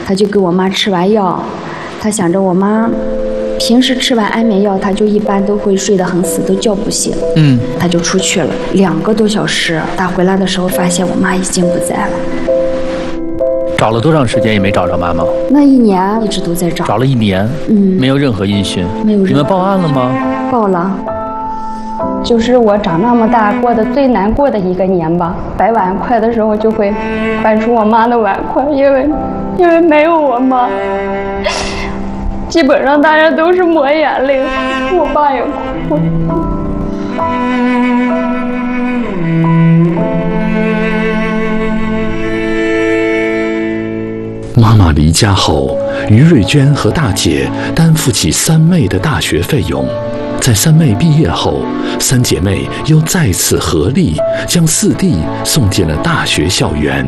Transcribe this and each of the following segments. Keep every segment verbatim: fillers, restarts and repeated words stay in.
他就给我妈吃完药，他想着我妈平时吃完安眠药，他就一般都会睡得很死，都叫不醒。嗯，他就出去了两个多小时，他回来的时候发现我妈已经不在了。 找了多长时间也没找着妈妈？ 那一年一直都在找。 找了一年，嗯，没有任何音讯。 没有任何。 你们报案了吗？ 报了。就是我长那么大过的最难过的一个年吧。摆碗筷的时候就会搬出我妈的碗筷，因为因为没有我妈。基本上大家都是抹眼泪，我爸也哭。 妈妈离家后，于瑞娟和大姐担负起三妹的大学费用。在三妹毕业后，三姐妹又再次合力将四弟送进了大学校园。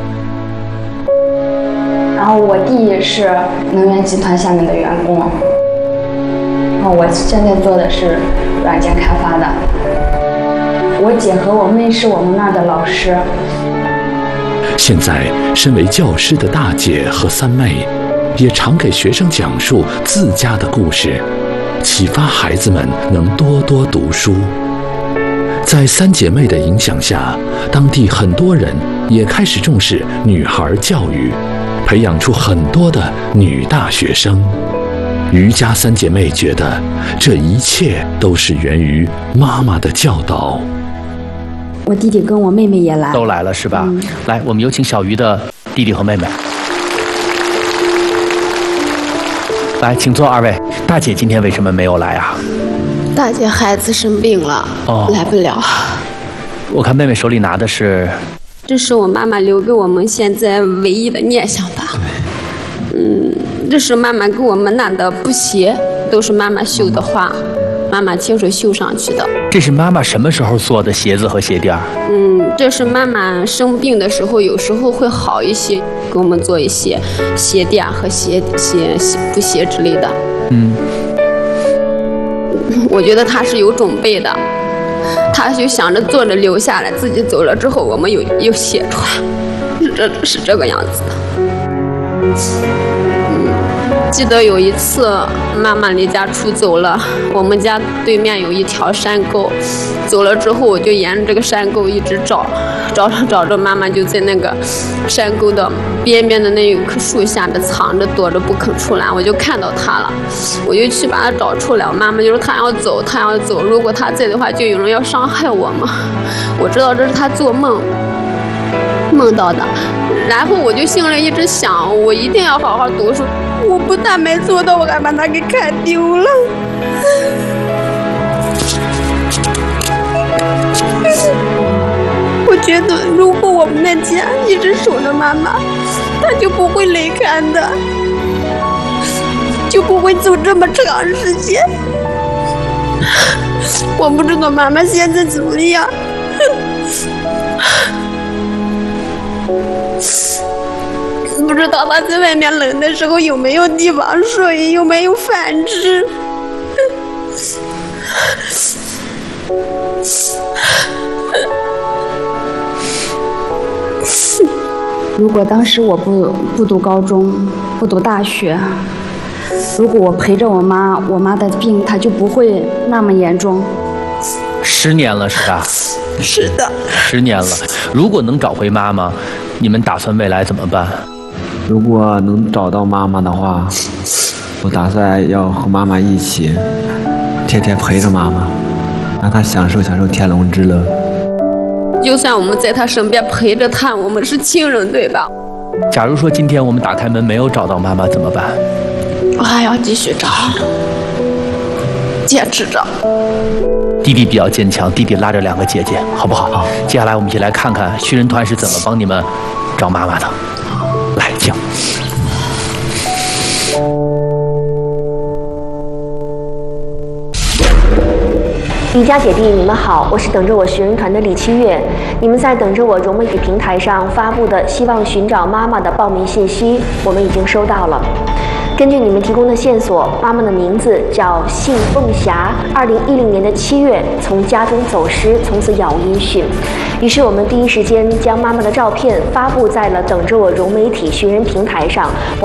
然后我弟是能源集团下面的员工，然后我现在做的是软件开发的。我姐和我妹是我们那儿的老师。 现在，身为教师的大姐和三妹，也常给学生讲述自家的故事，启发孩子们能多多读书。在三姐妹的影响下，当地很多人也开始重视女孩教育，培养出很多的女大学生。于家三姐妹觉得，这一切都是源于妈妈的教导。 我弟弟跟我妹妹也来， 都来了是吧？嗯、来，我们有请小鱼的弟弟和妹妹。来，请坐，二位。大姐今天为什么没有来啊？ 大姐孩子生病了，哦、来不了。 我看妹妹手里拿的是， 这是我妈妈留给我们现在唯一的念想吧。嗯，这是妈妈给我们拿的布鞋，都是妈妈绣的花，妈妈亲手绣上去的。 这是妈妈什么时候做的鞋子和鞋垫？ 嗯，这是妈妈生病的时候，有时候会好一些，给我们做一些鞋垫和鞋鞋布鞋之类的。嗯，我觉得她是有准备的，她就想着做着留下来，自己走了之后我们有有鞋穿，是这是这个样子的。嗯，记得有一次妈妈离家出走了，我们家对面有一条山沟，走了之后我就沿着这个山沟一直找，找着找着妈妈就在那个山沟的边边的那一棵树下面藏着躲着不肯出来，我就看到她了，我就去把她找出来。妈妈就说她要走，她要走，如果她在的话就有人要伤害我嘛。我知道这是她做梦梦到的，然后我就心里一直想，我一定要好好读书。我不但没做到，我还把它给看丢了。我觉得如果我们在家一直守着妈妈，她就不会离开的，就不会走这么长时间。我不知道妈妈现在怎么样。不知道他在外面冷的时候有没有地方睡，有没有饭吃。 如果当时我不不读高中，不读大学，如果我陪着我妈，我妈的病她就不会那么严重。 十年了是吧？ 是的， 十年了。如果能找回妈妈，你们打算未来怎么办？ 如果能找到妈妈的话，我打算要和妈妈一起，天天陪着妈妈，让她享受享受天伦之乐。 就算我们在她身边陪着她，我们是亲人，对吧？ 假如说今天我们打开门没有找到妈妈怎么办？ 我还要继续找，坚持找。 弟弟比较坚强，弟弟拉着两个姐姐，好不好？好。接下来我们一起来看看寻人团是怎么帮你们找妈妈的。来，请。 李家姐弟，你们好，我是等着我寻人团的李七月。你们在等着我融媒体平台上发布的希望寻找妈妈的报名信息，我们已经收到了。根据你们提供的线索，妈妈的名字叫信凤霞，二零一零年的七月从家中走失，从此杳无音讯。于是我们第一时间将妈妈的照片发布在了等着我融媒体寻人平台上。